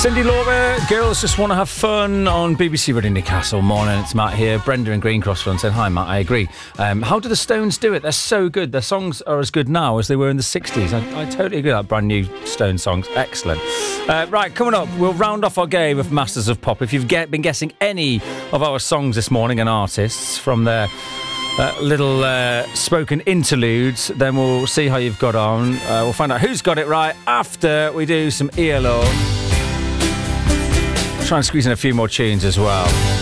Cyndi Lauper, Girls Just Want to Have Fun on BBC Radio Newcastle. Morning, it's Matt here. Brenda in Green Cross Run saying, hi Matt, I agree. How do the Stones do it? They're so good. Their songs are as good now as they were in the 60s. I totally agree with that. Brand new Stones songs. Excellent. Right, coming up, we'll round off our game of Masters of Pop. If you've been guessing any of our songs this morning and artists from their little spoken interludes, then we'll see how you've got on. We'll find out who's got it right after we do some ELO. Try and squeeze in a few more tunes as well.